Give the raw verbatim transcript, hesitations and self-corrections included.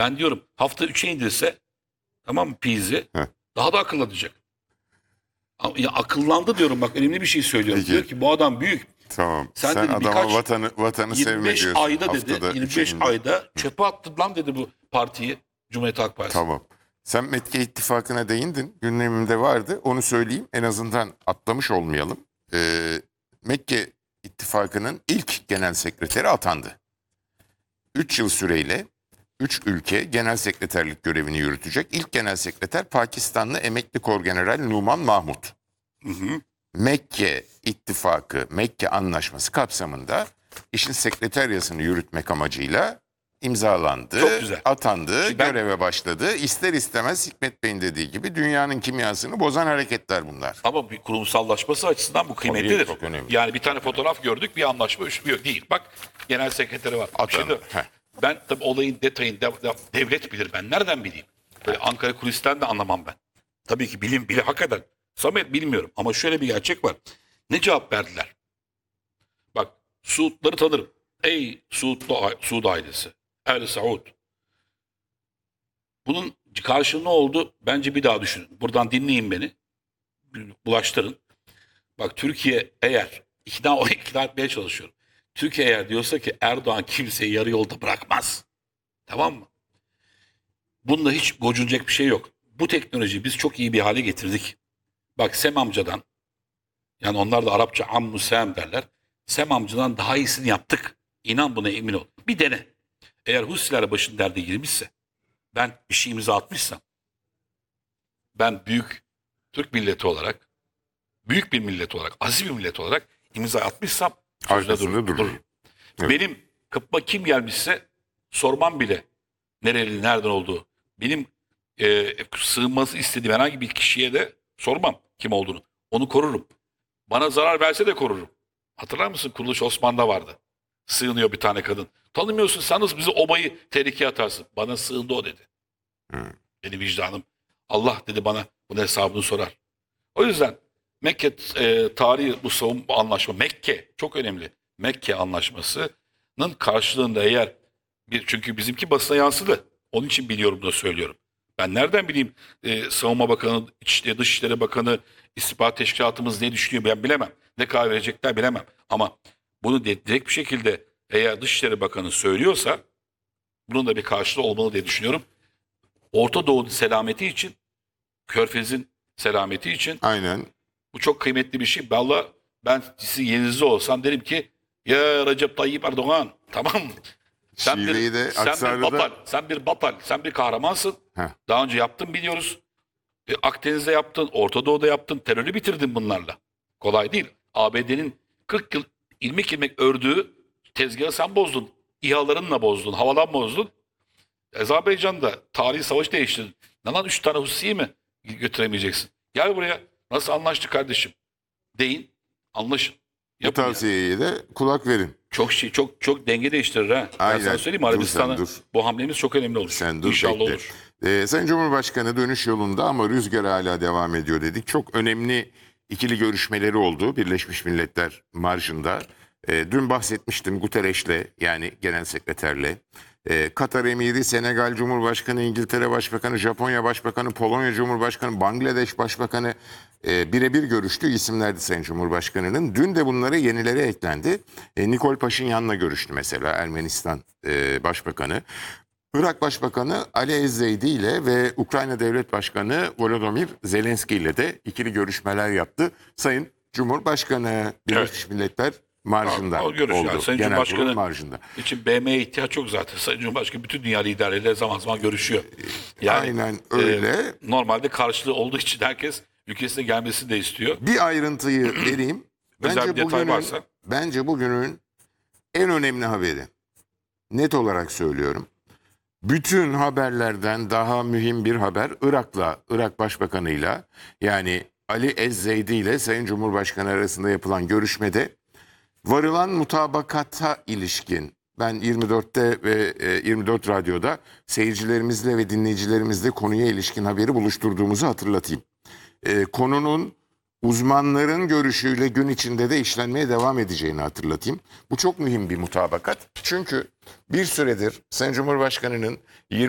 Ben diyorum hafta üçe indirse, tamam mı, Pizzi Heh. daha da akıllanacak. Ama ya akıllandı diyorum, bak önemli bir şey söylüyorum. Peki. Diyor ki bu adam büyük. Tamam. Sen, Sen, dedi, adama birkaç vatanı vatanı sevme yirmi beş diyorsun. ayda dedi, Haftada yirmi üçe beş indir. ayda çöpe attı lan dedi bu partiyi, Cumhuriyet Halk Partisi. Tamam. Sen Mekke İttifakı'na değindin. Gündemimde vardı. Onu söyleyeyim. En azından atlamış olmayalım. Ee, Mekke İttifakı'nın ilk genel sekreteri atandı. üç yıl süreyle üç ülke genel sekreterlik görevini yürütecek. İlk genel sekreter Pakistanlı emekli Korgeneral Numan Mahmut. Hı hı. Mekke İttifakı, Mekke Anlaşması kapsamında işin sekreteryasını yürütmek amacıyla imzalandı, Çok güzel. atandı, Şimdi ben- göreve başladı. İster istemez Hikmet Bey'in dediği gibi dünyanın kimyasını bozan hareketler bunlar. Ama bir kurumsallaşması açısından bu kıymetlidir. çok önemli. Yani bir tane fotoğraf gördük, bir anlaşma üşümüyor değil. Bak genel sekreteri var. Atandı. Şimdi Heh. ben tabii olayın detayını dev- dev- devlet bilir, ben nereden bileyim? Böyle Ankara kulisten de anlamam ben. Tabii ki bilim, bile hakikaten. Samet bilmiyorum ama şöyle bir gerçek var. Ne cevap verdiler? Bak Suudları tanırım. Ey Suudlu, Suud ailesi. Er Saud. Bunun karşılığı ne oldu? Bence bir daha düşünün. Buradan dinleyin beni. Bulaştırın. Bak Türkiye eğer ikna, o ikna etmeye çalışıyorum. Türkiye eğer diyorsa ki Erdoğan kimseyi yarı yolda bırakmaz. Tamam mı? Bunda hiç gocunacak bir şey yok. Bu teknolojiyi biz çok iyi bir hale getirdik. Bak Sem amcadan, yani onlar da Arapça ammu sem derler. Sem amcadan daha iyisini yaptık. İnan buna, emin ol. Bir dene. Eğer Husiler başın derde girmişse, ben bir şey imza atmışsam, ben büyük Türk milleti olarak, büyük bir millet olarak, aziz bir millet olarak imza atmışsam sözde Arkasında dururum. dururum. dururum. Evet. Benim kapıma kim gelmişse sormam bile nereli, nereden olduğu. Benim e, sığınması istediğim herhangi bir kişiye de sormam kim olduğunu. Onu korurum. Bana zarar verse de korurum. Hatırlar mısın? Kuruluş Osman'da vardı. Sığınıyor bir tane kadın. Tanımıyorsun, sen nasıl bizi obayı tehlikeye atarsın? Bana sığındı o dedi. Hı. Benim vicdanım. Allah dedi bana bunun hesabını sorar. O yüzden Mekke e, tarihi bu savunma bu anlaşma, Mekke çok önemli. Mekke anlaşmasının karşılığında eğer bir, çünkü bizimki basına yansıdı. Onun için biliyorum da söylüyorum. Ben nereden bileyim e, Savunma Bakanı, İçişleri, Dışişleri Bakanı, İstihbarat Teşkilatımız ne düşünüyor ben bilemem. Ne karar verecekler bilemem. Ama bunu de, direkt bir şekilde eğer Dışişleri Bakanı söylüyorsa bunun da bir karşılığı olmalı diye düşünüyorum. Orta Doğu'nun selameti için, Körfez'in selameti için Aynen. bu çok kıymetli bir şey. Vallahi ben sizin yerinizde olsam derim ki ya Recep Tayyip Erdoğan, tamam mı? Sen Şiveyi bir, de sen bir Aksaray'da- batal, sen bir batal, sen bir kahramansın. Heh. Daha önce yaptın biliyoruz. E, Akdeniz'de yaptın, Orta Doğu'da yaptın, terörü bitirdin bunlarla. Kolay değil. A B D'nin kırk yıl ilmek ilmek ördüğü tezgahı sen bozdun. İHA'larınla bozdun, havadan bozdun. Azerbaycan'da tarihi savaş değiştirdin. Ne lan üç tane Husi'yi mi götüremeyeceksin? Gel buraya. Nasıl anlaştık kardeşim? Deyin, anlaşın. Bu Yapın ya. tavsiyeye de kulak verin. Çok şey, çok çok denge değiştirir ha. Ben Aynen. sana söyleyeyim Dur sen, Arabistan'a dur. bu hamlemiz çok önemli olur. Sen dur İnşallah bekle. olur. Ee, Sayın Cumhurbaşkanı dönüş yolunda ama rüzgar hala devam ediyor dedik. Çok önemli ikili görüşmeleri oldu Birleşmiş Milletler marjında. Ee, dün bahsetmiştim Guterres'le, yani genel sekreterle. Ee, Katar Emiri, Senegal Cumhurbaşkanı, İngiltere Başbakanı, Japonya Başbakanı, Polonya Cumhurbaşkanı, Bangladeş Başbakanı e, birebir görüştü. İsimlerdi Sayın Cumhurbaşkanı'nın. Dün de bunlara yenileri eklendi. E, Nikol Paşinyan'la görüştü mesela, Ermenistan e, Başbakanı. Irak Başbakanı Ali Ezzeydi ile ve Ukrayna Devlet Başkanı Volodymyr Zelenski ile de ikili görüşmeler yaptı. Sayın Cumhurbaşkanı Birleşmiş Milletler marjında Al- al görüş oldu. yani. Sayın Genel Cumhurbaşkanı- kurul marjında. İçin B M'ye ihtiyaç yok zaten. Sayın Cumhurbaşkanı bütün dünya liderleriyle zaman zaman görüşüyor. Aynen öyle. e, normalde karşılığı olduğu için herkes ülkesine gelmesini de istiyor. Bir ayrıntıyı vereyim. Özel Bence bir detay bugünün, varsa. bence bugünün en önemli haberi. Net olarak söylüyorum. Bütün haberlerden daha mühim bir haber Irak'la, Irak Başbakanı'yla, yani Ali Ezzeydi ile Sayın Cumhurbaşkanı arasında yapılan görüşmede varılan mutabakata ilişkin, ben yirmi dörtte ve yirmi dört Radyo'da seyircilerimizle ve dinleyicilerimizle konuya ilişkin haberi buluşturduğumuzu hatırlatayım. Ee, konunun uzmanların görüşüyle gün içinde de işlenmeye devam edeceğini hatırlatayım. Bu çok mühim bir mutabakat. Çünkü bir süredir Sayın Cumhurbaşkanı'nın yirmi